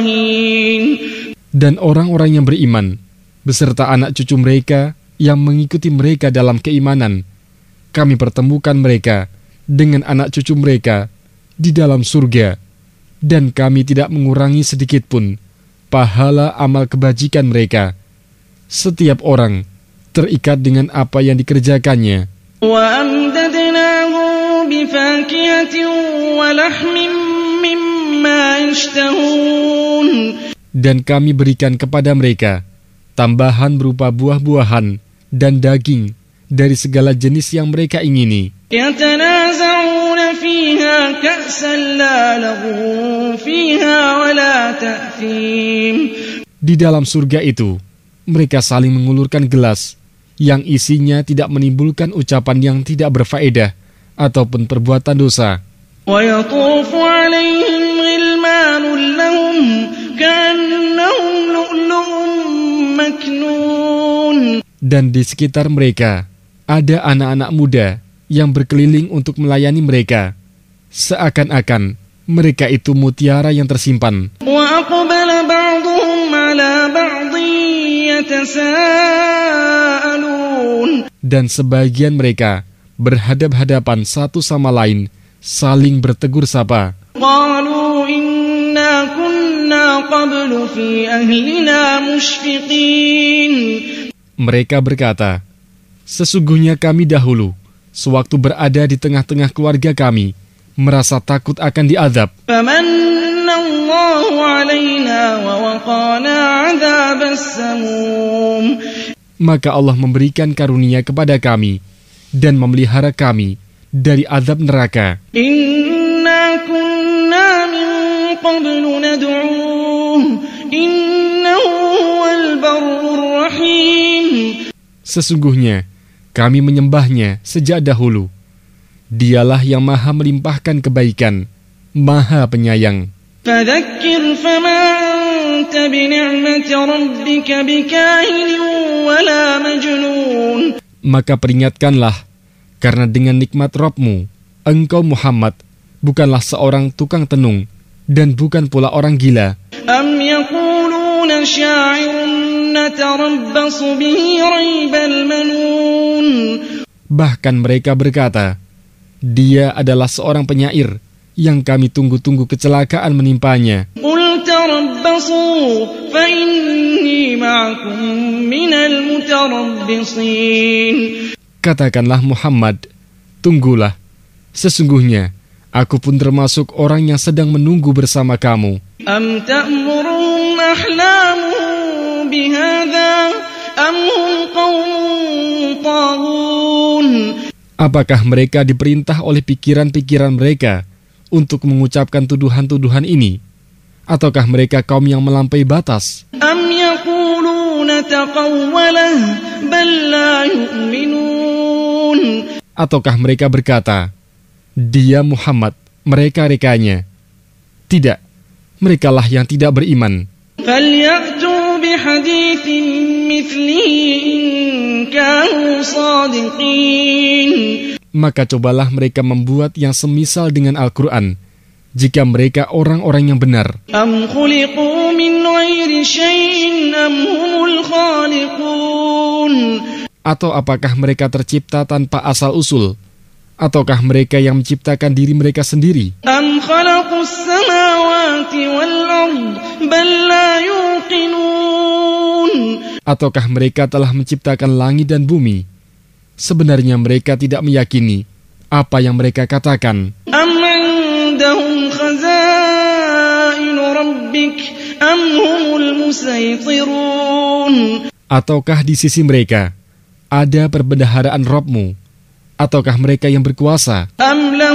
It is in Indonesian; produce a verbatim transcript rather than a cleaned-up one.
Dan orang-orang yang beriman, beserta anak cucu mereka yang mengikuti mereka dalam keimanan, kami pertemukan mereka dengan anak cucu mereka di dalam surga, dan kami tidak mengurangi sedikit pun pahala amal kebajikan mereka. Setiap orang terikat dengan apa yang dikerjakannya. Dan kami berikan kepada mereka tambahan berupa buah-buahan dan daging dari segala jenis yang mereka ingini. Di dalam surga itu, mereka saling mengulurkan gelas yang isinya tidak menimbulkan ucapan yang tidak berfaedah ataupun perbuatan dosa. Dan di sekitar mereka ada anak-anak muda yang berkeliling untuk melayani mereka, seakan-akan mereka itu mutiara yang tersimpan. Dan sebagian mereka berhadap-hadapan satu sama lain, saling bertegur sapa. Mereka berkata, sesungguhnya kami dahulu, sewaktu berada di tengah-tengah keluarga kami, merasa takut akan diazab. Maka Allah memberikan karunia kepada kami dan memelihara kami dari azab neraka. Inna kunna min qablu nad'uuh innahu huwal barrur rahim. Sesungguhnya kami menyembahnya sejak dahulu. Dialah yang maha melimpahkan kebaikan, maha penyayang. Fadzakir fama anta bini'mati rabbika bikahin wala majnun. Maka peringatkanlah, karena dengan nikmat Rabb-Mu, engkau Muhammad bukanlah seorang tukang tenung dan bukan pula orang gila. Am yaquluna sya'irun natarabbasu bihi raibal manun. Bahkan mereka berkata, dia adalah seorang penyair yang kami tunggu-tunggu kecelakaan menimpanya. Qul tarabbasu fa inni ma'akum minal mutarabbisin. Katakanlah Muhammad, tunggulah. Sesungguhnya aku pun termasuk orang yang sedang menunggu bersama kamu. Am ta'muruhum ahlamuhum bihadza am hum qaumun taghun. Apakah mereka diperintah oleh pikiran-pikiran mereka untuk mengucapkan tuduhan-tuduhan ini? Ataukah mereka kaum yang melampaui batas? Am yaquluna taqawwalah bal la yu'minun. Ataukah mereka berkata, dia Muhammad, mereka-rekanya. Tidak, merekalah yang tidak beriman. Falyatu bihaditsin mithlihi in kanu shadiqin. Maka cobalah mereka membuat yang semisal dengan Al-Quran, jika mereka orang-orang yang benar. Am khuliqu min ghairi syai'in am humul khaliqun. Atau apakah mereka tercipta tanpa asal-usul? Ataukah mereka yang menciptakan diri mereka sendiri? Am khalaqus samawati wal ard bal la yuqinun. Ataukah mereka telah menciptakan langit dan bumi? Sebenarnya mereka tidak meyakini apa yang mereka katakan. Am indahum khazainu rabbik am humul musaytirun. Ataukah di sisi mereka ada perbendaharaan Rabb-Mu? Ataukah mereka yang berkuasa?